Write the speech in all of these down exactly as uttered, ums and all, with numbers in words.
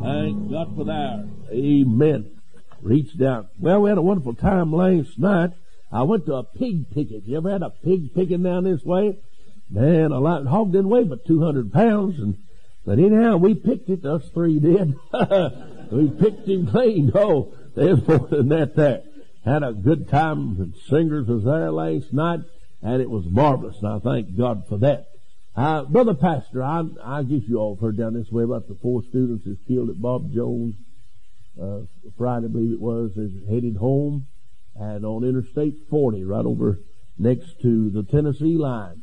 Thank God for that. Amen. Reach down. Well, we had a wonderful time last night. I went to a pig picking. You ever had a pig picking down this way? Man, a lot, hog didn't weigh but two hundred pounds. And, but anyhow, we picked it. Us three did. We picked him clean. Oh, there's more than that there. Had a good time. The singers was there last night, and it was marvelous. And I thank God for that. Uh, Brother Pastor, I, I guess you all have heard down this way about the four students that's killed at Bob Jones, uh, Friday, I believe it was. They're headed home, and on Interstate forty, right over next to the Tennessee line.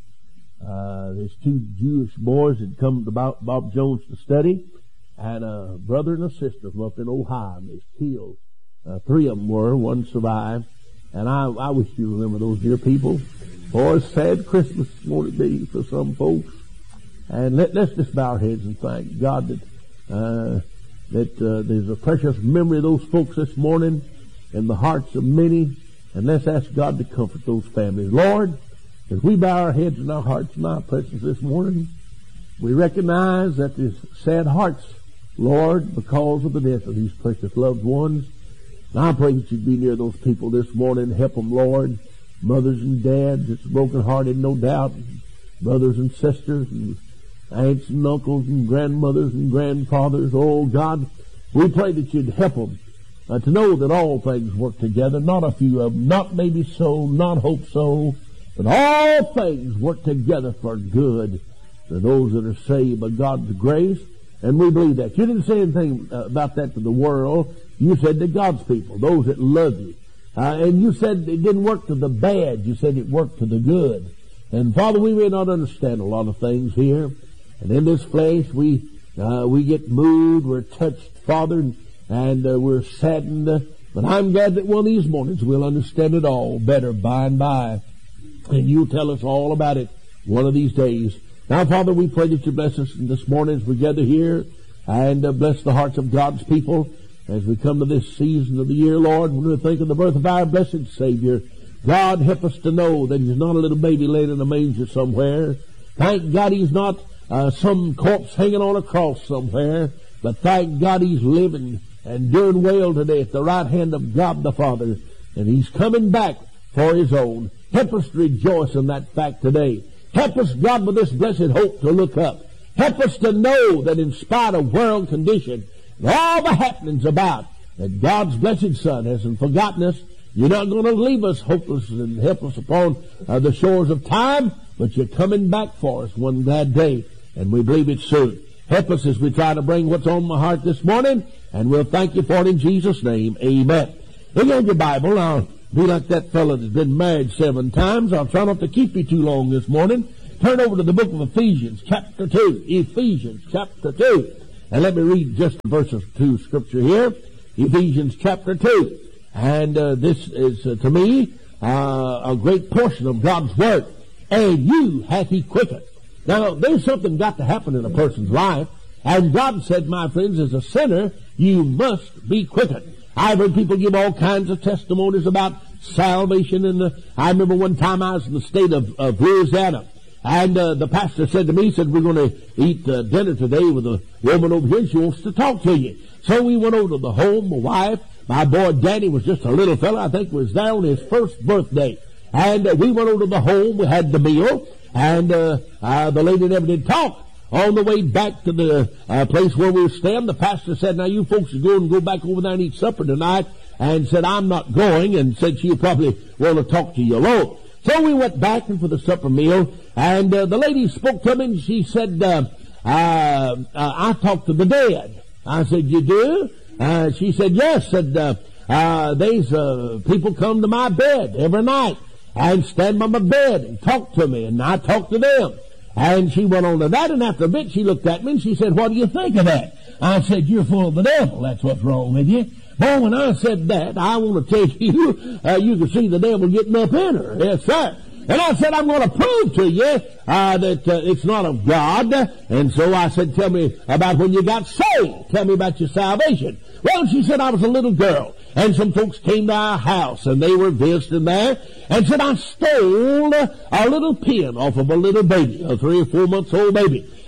Uh, there's two Jewish boys that come to Bob, Bob Jones to study, and a brother and a sister from up in Ohio, and they're killed. Uh, three of them were, one survived, and I, I wish you remember those dear people. Boy, it's sad Christmas won't it be for some folks. And let, let's just bow our heads and thank God that uh, that uh, there's a precious memory of those folks this morning in the hearts of many. And let's ask God to comfort those families. Lord, as we bow our heads and our hearts in our presence this morning, we recognize that there's sad hearts, Lord, because of the death of these precious loved ones. And I pray that you'd be near those people this morning. Help them, Lord. Mothers and dads, it's broken-hearted, no doubt. Brothers and sisters, and aunts and uncles, and grandmothers and grandfathers. Oh, God, we pray that you'd help them uh, to know that all things work together. Not a few of them, not maybe so, not hope so, but all things work together for good to those that are saved by God's grace. And we believe that. You didn't say anything uh, about that to the world. You said to God's people, those that love you. Uh, and you said it didn't work to the bad. You said it worked to the good. And Father, we may not understand a lot of things here. And in this flesh, we uh, we get moved, we're touched, Father, and, and uh, we're saddened. Uh, but I'm glad that one of these mornings we'll understand it all better by and by. And you'll tell us all about it one of these days. Now, Father, we pray that you bless us this morning as we gather here, and uh, bless the hearts of God's people. As we come to this season of the year, Lord, when we think of the birth of our blessed Savior, God, help us to know that He's not a little baby laid in a manger somewhere. Thank God He's not uh, some corpse hanging on a cross somewhere, but thank God He's living and doing well today at the right hand of God the Father, and He's coming back for His own. Help us to rejoice in that fact today. Help us, God, with this blessed hope to look up. Help us to know that in spite of world condition, all the happenings about, that God's blessed Son hasn't forgotten us. You're not going to leave us hopeless and helpless upon uh, the shores of time, but you're coming back for us one glad day, and we believe it soon. Help us as we try to bring what's on my heart this morning, and we'll thank you for it in Jesus' name. Amen. Look at your Bible. I'll be like that fellow that's been married seven times. I'll try not to keep you too long this morning. Turn over to the book of Ephesians, chapter two. Ephesians, chapter two. And let me read just verses two scripture here. Ephesians chapter two. And uh, this is, uh, to me, uh, a great portion of God's Word. And you hath He quickened. Now, there's something got to happen in a person's life. And God said, my friends, as a sinner, you must be quickened. I've heard people give all kinds of testimonies about salvation. And uh, I remember one time I was in the state of, of Louisiana. And uh, the pastor said to me, he said, we're going to eat uh, dinner today with a woman over here, and she wants to talk to you. So we went over to the home, my wife, my boy Danny was just a little fella, I think was there on his first birthday. And uh, we went over to the home, we had the meal, and uh, uh, the lady never did talk. On the way back to the uh, place where we were staying, the pastor said, now you folks are going to go back over there and eat supper tonight, and said, I'm not going, and said she'll probably want to talk to you alone. So we went back and for the supper meal, and uh, the lady spoke to me, and she said, uh, uh, uh, I talked to the dead. I said, you do? Uh, she said, yes. Said, uh, uh, there's uh, people come to my bed every night and stand by my bed and talk to me, and I talk to them. And she went on to that, and after a bit she looked at me and she said, what do you think of that? I said, you're full of the devil. That's what's wrong with you. Boy, when I said that, I want to tell you, uh, you can see the devil getting up in her. Yes, sir. And I said, I'm going to prove to you uh, that uh, it's not of God. And so I said, tell me about when you got saved. Tell me about your salvation. Well, she said, I was a little girl, and some folks came to our house, and they were visiting there, and said, I stole a little pin off of a little baby, a three or four months old baby.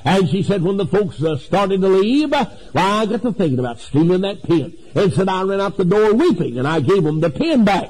And she said, when the folks uh, started to leave, uh, well, I got to thinking about stealing that pen. And said, I ran out the door weeping, and I gave them the pen back.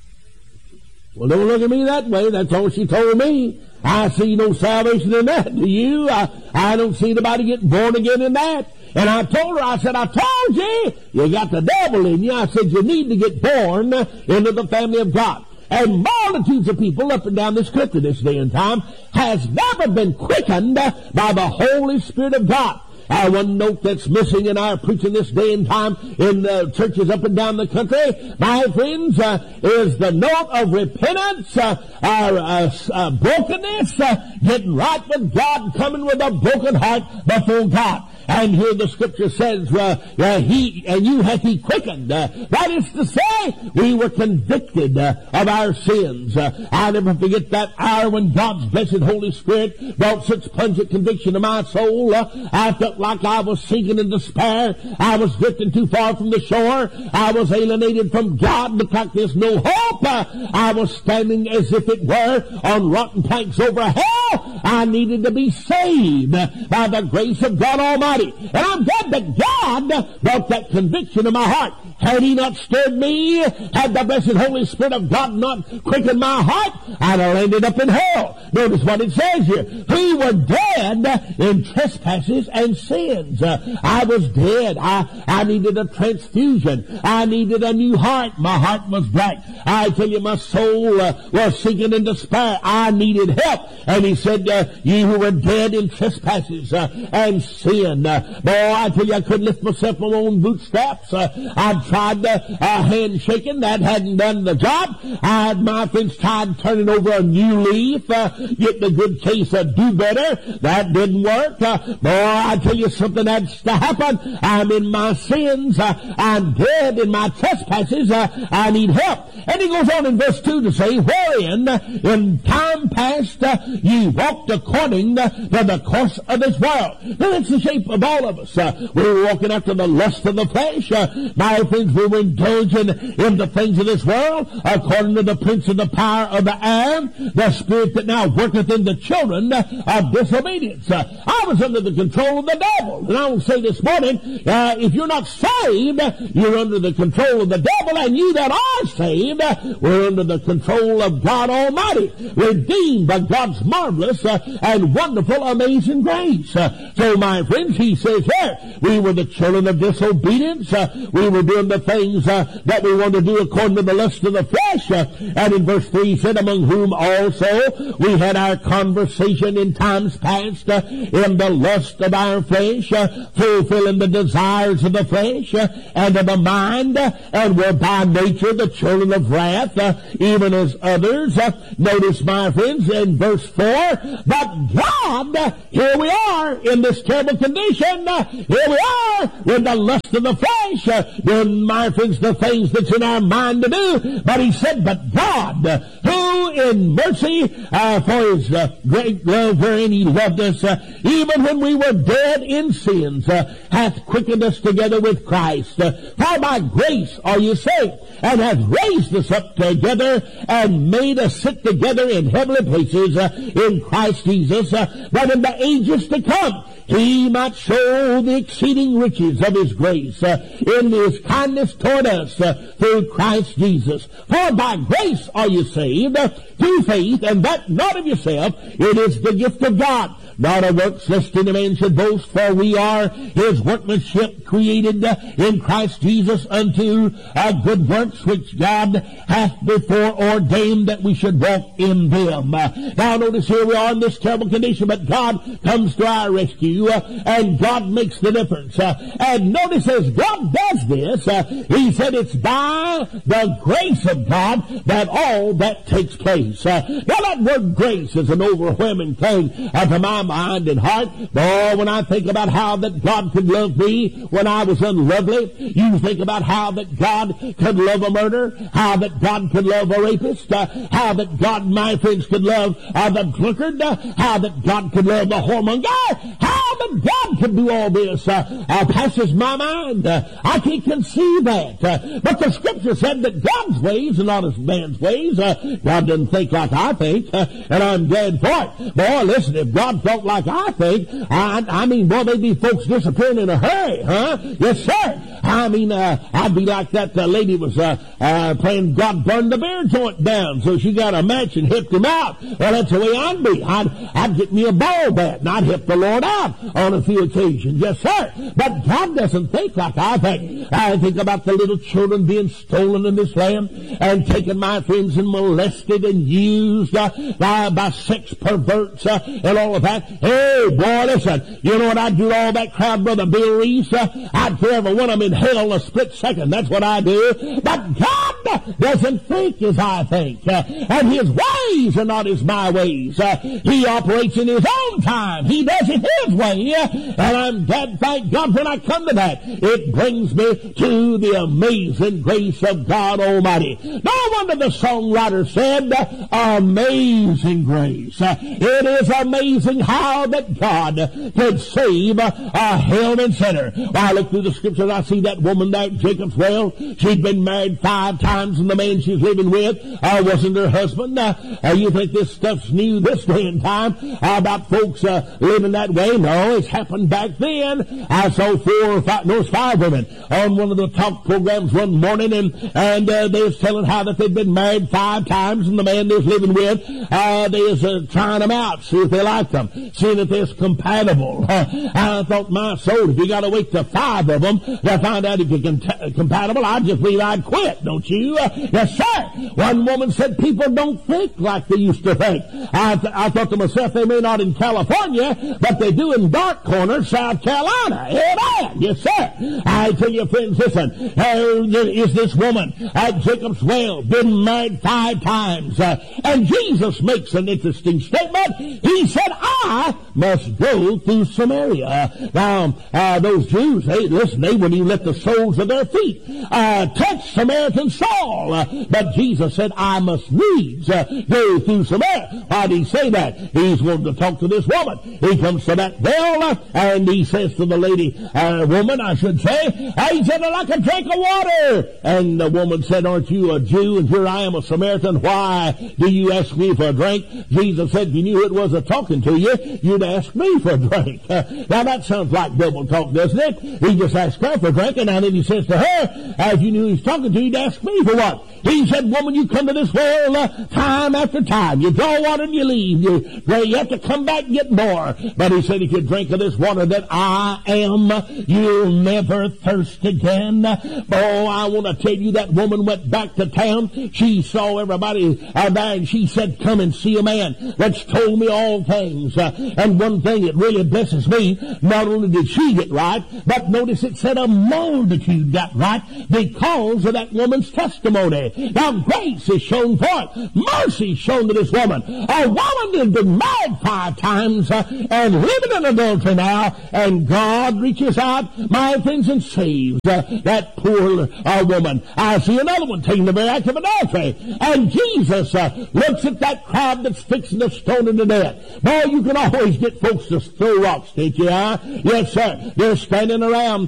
Well, don't look at me that way. That's all she told me. I see no salvation in that. Do you? I, I don't see anybody getting born again in that. And I told her, I said, I told you, you got the devil in you. I said, you need to get born into the family of God. And multitudes of people up and down this country this day and time has never been quickened by the Holy Spirit of God. Uh, one note that's missing in our preaching this day and time in the churches up and down the country, my friends, uh, is the note of repentance, uh, our uh, uh, brokenness, uh, getting right with God, coming with a broken heart before God. And here the scripture says, uh, uh, he and you hath he quickened. Uh, that is to say, we were convicted uh, of our sins. Uh, I'll never forget that hour when God's blessed Holy Spirit brought such pungent conviction to my soul. Uh, I felt like I was sinking in despair. I was drifting too far from the shore. I was alienated from God. Looked like there's no hope. Uh, I was standing as if it were on rotten planks over hell. I needed to be saved by the grace of God Almighty. And I'm glad that God brought that conviction in my heart. Had he not stirred me, had the blessed Holy Spirit of God not quickened my heart, I'd have ended up in hell. Notice what it says here. We were dead in trespasses and sins. Uh, I was dead. I, I needed a transfusion. I needed a new heart. My heart was black. I tell you, my soul uh, was sinking in despair. I needed help. And he said, uh, you who were dead in trespasses uh, and sin. Uh, boy, I tell you, I couldn't lift myself on my own bootstraps. Uh, I'd tried uh, a handshaking. That hadn't done the job. I had, my friends, tried turning over a new leaf, uh, getting a good case of do better. That didn't work. Uh, boy, I tell you something that's to happen. I'm in my sins. Uh, I'm dead in my trespasses. Uh, I need help. And he goes on in verse two to say, wherein in time past uh, ye walked according to the course of this world. Now that's the shape of all of us. Uh, we were walking after the lust of the flesh. Uh, my friends, we were indulging in the things of this world according to the prince of the power of the air, the spirit that now worketh in the children of disobedience. Uh, I was under the control of the devil. And I will say this morning, uh, if you're not saved, you're under the control of the devil, and you that are saved, uh, we're under the control of God Almighty, redeemed by God's marvelous uh, and wonderful, amazing grace. Uh, so, my friends, he says here, we were the children of disobedience. Uh, we were doing the things uh, that we wanted to do according to the lust of the flesh. Uh, and in verse three, he said, among whom also we had our conversation in times past uh, in the lust of our flesh, uh, fulfilling the desires of the flesh uh, and of the mind, uh, and were by nature the children of wrath, uh, even as others. Uh, notice, my friends, in verse four, but God, uh, here we are in this terrible condition. Uh, here we are with the lust of the flesh, uh, doing, my friends, the things that's in our mind to do. But he said, but God, uh, who in mercy uh, for his uh, great love wherein he loved us, uh, even when we were dead in sins, uh, hath quickened us together with Christ. Uh, for by grace are you saved, and hath raised us up together and made us sit together in heavenly places uh, in Christ Jesus, uh, that in the ages to come he might show the exceeding riches of his grace uh, in his kindness toward us uh, through Christ Jesus. For by grace are you saved uh, through faith, and that not of yourself, it is the gift of God, not of works, lest any man should boast. For we are his workmanship, created uh, in Christ Jesus unto uh, good works, which God hath before ordained that we should walk in them. Uh, now notice, here we are in this terrible condition, but God comes to our rescue, uh, and God makes the difference. Uh, and notice, as God does this, uh, he said it's by the grace of God that all that takes place. Uh, now that word grace is an overwhelming thing uh, to my mind and heart. Boy, when I think about how that God could love me when I was unlovely, you think about how that God could love a murderer, how that God could love a rapist, uh, how that God, my friends, could love uh, the drunkard, uh, how that God could love the whoremonger, how that how God could do all this uh, uh, passes my mind. Uh, I can't conceive that. Uh, but the Scripture said that God's ways are not as man's ways. Uh, God doesn't think like I think, uh, and I'm glad for it. Boy, listen, if God felt like I think, I, I mean, boy, they'd be folks disappearing in a hurry, huh? Yes, sir. I mean, uh, I'd be like that uh, lady was uh, uh, playing God burned the beer joint down, so she got a match and hipped him out. Well, that's the way I'd be. I'd, I'd get me a ball bat, and I'd hip the Lord out on a few occasions. Yes, sir. But God doesn't think like I think. I think about the little children being stolen in this land and taken, my friends, and molested and used uh, by, by sex perverts uh, and all of that. Hey, boy, listen, you know what I'd do to all that crowd, Brother Bill Reese? Uh, I'd throw every one of them in hell in a split second. That's what I do. But God doesn't think as I think. Uh, and His ways are not as my ways. Uh, he operates in His own time. He does it His way. Uh, and I'm glad, thank God, when I come to that, it brings me to the amazing grace of God Almighty. No wonder the songwriter said, uh, amazing grace. Uh, it is amazing how that God could save uh, a hell-bent sinner. While I look through the Scriptures, I see that woman there at Jacob's Well. She'd been married five times, and the man she's living with uh, wasn't her husband. Uh, uh, you think this stuff's new this day and time uh, about folks uh, living that way? No, it's happened back then. I saw four or five, no, it was five women on one of the talk programs one morning, and and uh, they was telling how that they'd been married five times, and the man they was living with, uh, they was uh, trying them out, see if they liked them, seeing if they was compatible. Uh, I thought, my soul, if you got to wait to five of them to find out if you're con- compatible, I just believe I'd quit, don't you? Uh, yes, sir. One woman said people don't think like they used to think. I, th- I thought to myself, they may not in California, but they do in dark corners, South Carolina. Amen. Yes, sir. I tell you, friends, listen, uh, there is this woman at Jacob's Well, been married five times. Uh, and Jesus makes an interesting statement. He said, I must go through Samaria. Now, uh, those Jews, they, listen, they wouldn't even let the soles of their feet uh, touch Samaritan soil. Uh, but Jesus said, I must needs uh, go through Samaria. Why did He say that? He's wanting to talk to this woman. He comes to that well, uh, and He says to the lady, uh, woman, I should say, I said, I'd like a drink of water. And the woman said, aren't you a Jew? And here I am a Samaritan. Why do you ask me for a drink? Jesus said, if you knew who it was a talking to you, you'd ask me for a drink. Uh, now that sounds like double talk, doesn't it? He just asked her for a drink, and then He says to her, as you knew He's talking to you, you'd ask me for what? He said, woman, you come to this well uh, time after time. You draw water and you leave. You, well, you have to come back and get more. But He said, if you drink of this water that I am, you'll never thirst again. Oh, I want to tell you, that woman went back to town. She saw everybody uh, there, and she said, come and see a man that's told me all things. Uh, and one thing that really blesses me, not only did she get right, but notice it said a multitude got right because of that woman's testimony. Now, grace is shown forth. Mercy is shown to this woman. A woman that had been married five times uh, and living in adultery now, and God reaches out, my friends, and saves uh, that poor uh, woman. I see another one taking the very act of adultery, and Jesus uh, looks at that crowd that's fixing to stone him to death. Boy, you can always get folks to throw rocks, can't you? Huh? Yes, sir. They're standing around